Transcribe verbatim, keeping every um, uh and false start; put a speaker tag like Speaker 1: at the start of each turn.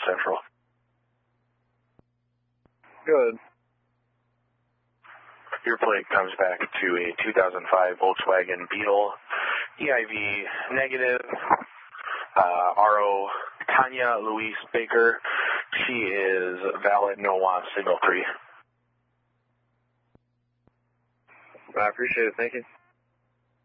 Speaker 1: Central.
Speaker 2: Good.
Speaker 1: Your plate comes back to a two thousand five Volkswagen Beetle, E I V negative, uh, R O Tanya Louise Baker. She is valid, no want, signal three.
Speaker 2: I appreciate it. Thank you.